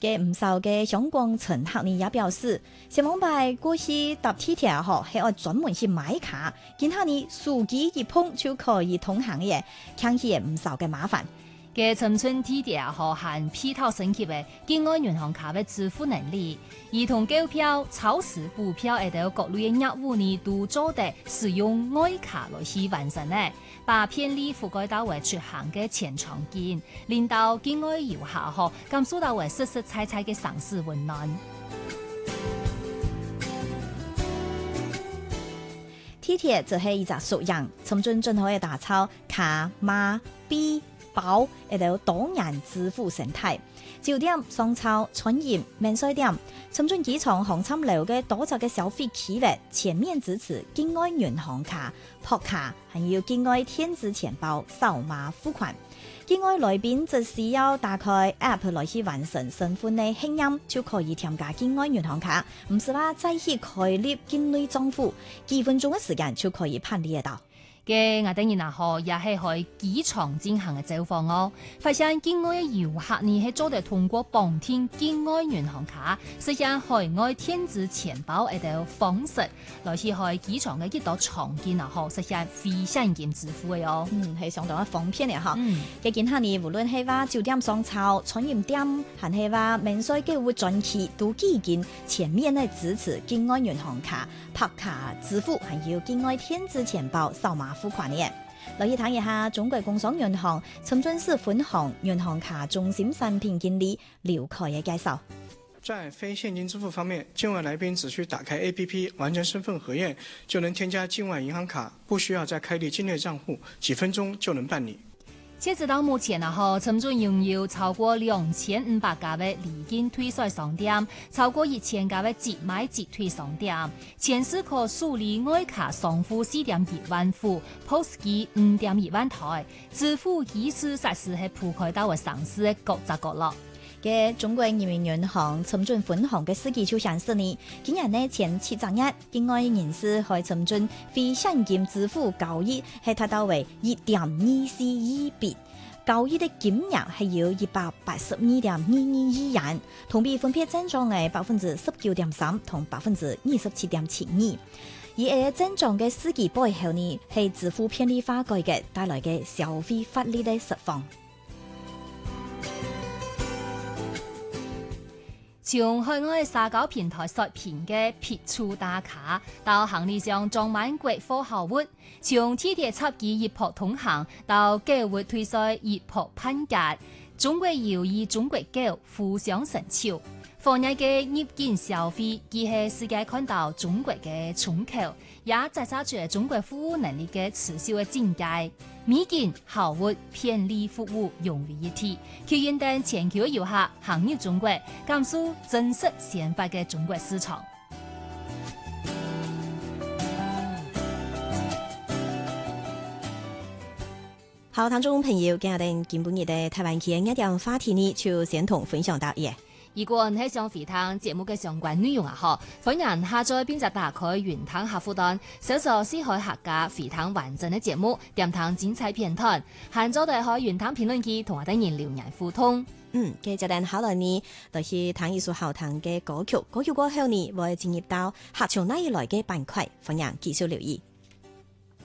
嘅唔少嘅香港乘客呢也表示，前往拜過去搭地鐵嗬係愛專門去買卡，見下呢手機一碰就可以通行嘅，慳起唔少嘅麻煩。 嘅尋春地鐵和含配套升級嘅境外銀行卡嘅支付能力，兒童購票、超市補票等各類嘅業務呢，都做得使用外卡來去完成呢，把便利覆蓋到為出行嘅前場見，令到境外遊客嗬感受到為實實在在嘅城市溫暖。 地鐵就係一隻縮影，尋春進可以打造卡碼 B。包亦都有多元支付生態，酒店、商超、餐飲、免稅店，深圳機場航參樓嘅多隻嘅消費企業全面支持境外銀行卡、撲卡，還有境外電子錢包掃碼付款。境外來賓只需要打開 App 來去完成身份嘅慶印，就可以添加境外銀行卡，唔使話再去開立境內賬戶，幾分鐘嘅時間就可以辦理得到。 嘅我等然後也係去機場進行嘅走訪哦，發現境外嘅遊客呢係做得通過綁定境外銀行卡，實現海外電子錢包嘅方式來去去機場嘅一道場景啊，嗬，實現非現金支付嘅哦。 係相當嘅方便嘅嗬。嘅見下呢，無論係話酒店、商超、餐飲店，還係話免稅購物專區，都已經全面嘅支持境外銀行卡、拍卡支付，還有境外電子錢包掃碼付款嘅。來去睇一下中國工商銀行深圳市分行銀行卡中心產品經理劉凱嘅介紹。 在非現金支付方面，境外來賓只需打開 APP 完成身份核驗，就能添加境外銀行卡，不需要再開立境內賬戶，幾分鐘就能辦理。 截止到目前啊，深圳擁有超過2500家嘅離境退稅商店，超過1000家嘅即買即退商店，全市可處理外卡商戶4.1萬戶 ，POS 機5.1萬台，支付機次實時係鋪開到嘅城市嘅各個角落。 嘅中國人民銀行深圳分行嘅司機就顯示呢，今年呢前7個月，境外人士喺深圳非現金支付交易係達到為1.24億筆，交易的金額係有182.22億元，同比分別增長係19.3%同27.72%。而增長嘅司機背後呢，係支付便利化改革帶來嘅消費發力嘅釋放。 從海外社交平台刷屏嘅撇出打卡，到行李箱裝滿國貨好物；從地鐵插機熱撲通行，到購物退稅熱撲判價，中國遊與中國購互相成就。防疫嘅入境消費，既係世界看到中國嘅窗口，也製造住中國服務能力嘅持續嘅境界。美景、好物、便利服務融為一體，吸引等全球遊客行入中國，感受真實鮮活嘅中國市場。 好，聽眾朋友，今日哋今半日嘅台灣劇一點話題呢，就先同分享到嘢。 如果你係想回聽節目嘅相關內容啊，歡迎下載並且打開雲聽客戶端，搜索四海客家回聽完整嘅節目，點聽精彩片段，下載到開雲聽評論區同我哋人留言互動。 接着後來呢，就是聽一首好聽嘅歌曲，歌曲過後呢，會進入到客場那一來嘅板塊，歡迎繼續留意。